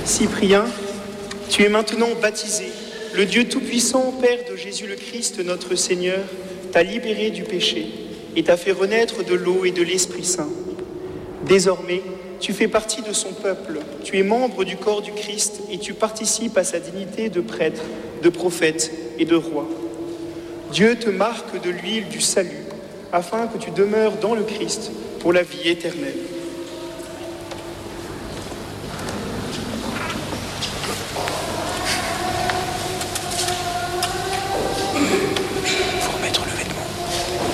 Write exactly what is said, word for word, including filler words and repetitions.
Cyprien, tu es maintenant baptisé. Le Dieu Tout-Puissant, Père de Jésus le Christ, notre Seigneur, t'a libéré du péché et t'a fait renaître de l'eau et de l'Esprit Saint. Désormais, tu fais partie de son peuple, tu es membre du corps du Christ et tu participes à sa dignité de prêtre, de prophète et de roi. Dieu te marque de l'huile du salut, afin que tu demeures dans le Christ pour la vie éternelle.